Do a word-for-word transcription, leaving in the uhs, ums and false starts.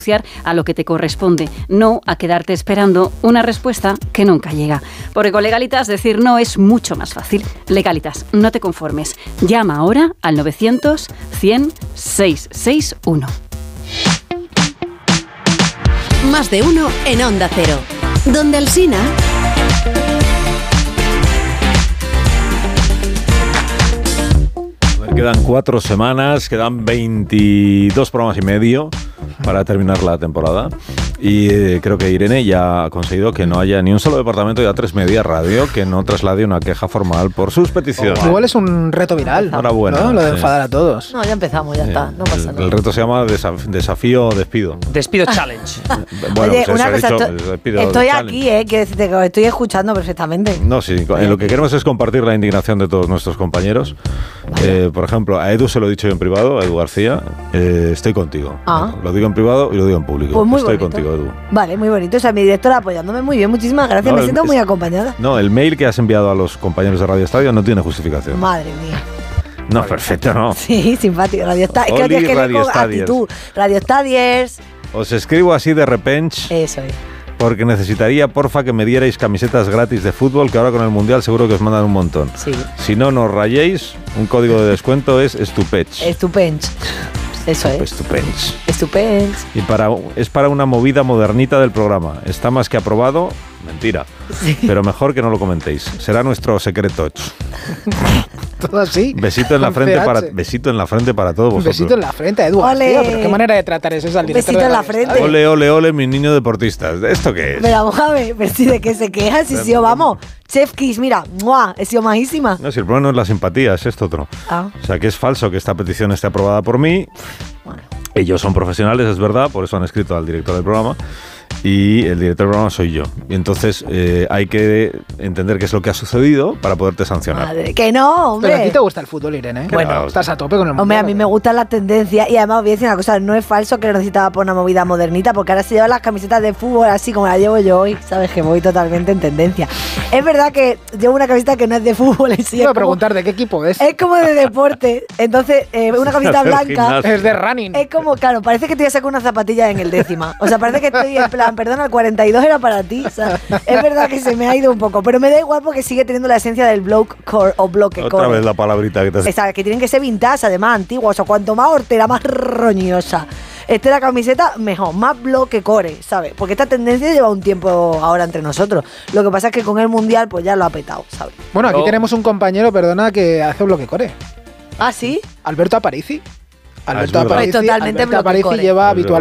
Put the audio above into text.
a lo que te corresponde, no a quedarte esperando una respuesta que nunca llega. Porque con Legalitas decir no es mucho más fácil. Legalitas, no te conformes. Llama ahora al novecientos cien seiscientos sesenta y uno. Más de uno en Onda Cero. Donde Alsina. Quedan cuatro semanas, quedan veintidós programas y medio para terminar la temporada. Y eh, creo que Irene ya ha conseguido que no haya ni un solo departamento de A tres Media Radio que no traslade una queja formal por sus peticiones. Oh, igual es un reto viral. Enhorabuena. ¿No? Lo de sí. enfadar a todos. No, ya empezamos, ya Sí. está. No pasa el, nada. el reto se llama desaf- desafío o despido. Despido challenge. Bueno, Oye, pues una eso, cosa, he dicho, estoy, despido estoy challenge. aquí, eh, quiero decirte que os estoy escuchando perfectamente. No, sí, eh, lo que queremos es compartir la indignación de todos nuestros compañeros. Eh, por ejemplo, a Edu se lo he dicho yo en privado, a Edu García, eh, estoy contigo. Ah. Lo digo en privado y lo digo en público. Pues muy estoy bonito. contigo, Edu. Vale, muy bonito. O sea, mi directora apoyándome muy bien. Muchísimas gracias. No, Me el- siento es- muy acompañada. No, el mail que has enviado a los compañeros de Radio Estadio no tiene justificación. Madre mía. No, perfecto, no. Sí, simpático. Radio Está... Es que Oli, tienes que leer Radio con Stadiers. actitud. Radio Stadiers. Os escribo así de repente Eso es. porque necesitaría, porfa, que me dierais camisetas gratis de fútbol, que ahora con el Mundial seguro que os mandan un montón. Sí. Si no nos rayéis, un código de descuento es Estupech. Estupendo. Eso es. Estupech. Estupendo. Y para, es para una movida modernita del programa. Está más que aprobado. Mentira. Sí. Pero mejor que no lo comentéis. Será nuestro secreto. Todo así. Besito en la con frente C H. para besito en la frente para todos Un vosotros. besito en la frente, Edu. Ole. García, pero qué manera de tratar es esa al Un director besito de en la Radio frente. Estadio. Ole, ole, ole, mis niños deportistas. ¿Esto qué es? Pero vamos a ver, pero si de qué se queja, si sí, vamos. Chef Kiss, mira, ¡mua! He sido majísima. No, si el problema no es la simpatía, es esto otro. Ah. O sea, que es falso que esta petición esté aprobada por mí. Bueno. Ellos son profesionales, es verdad, por eso han escrito al director del programa. Y el director del programa soy yo. Y entonces eh, hay que entender qué es lo que ha sucedido para poderte sancionar. Madre, que no, hombre. Pero a ti te gusta el fútbol, Irene, ¿eh? Bueno. estás a tope con el mundo. Hombre, a mí me gustan las tendencias y además os voy a decir una cosa, no es falso que lo necesitaba por una movida modernita, porque ahora se llevan las camisetas de fútbol así como la llevo yo hoy, sabes que voy totalmente en tendencia. Es verdad que llevo una camiseta que no es de fútbol, en sí, Te iba es a preguntar de qué equipo es. como, es como de deporte, entonces eh, una camiseta Del blanca gimnasio. Es de running. es como, claro, parece que te voy a sacar una zapatilla en el décima, o sea, parece que estoy en plan, perdona, el cuarenta y dos era para ti, o sea, es verdad que se me ha ido un poco, pero me da igual porque sigue teniendo la esencia del bloke core o bloque Otra core. vez la palabrita que te has... Esa, que tienen que ser vintage, además, antiguas. O sea, cuanto más hortera, más roñosa esté la camiseta, mejor. Más bloque core, ¿sabes? Porque esta tendencia lleva un tiempo ahora entre nosotros. Lo que pasa es que con el Mundial, pues ya lo ha petado, ¿sabes? Bueno, aquí Oh. tenemos un compañero, perdona, que hace bloque core. ¿Ah, sí? Alberto Aparici. Ah, es Alberto verdad. Aparici, Pues totalmente Alberto bloque Aparici core. lleva Es habitualmente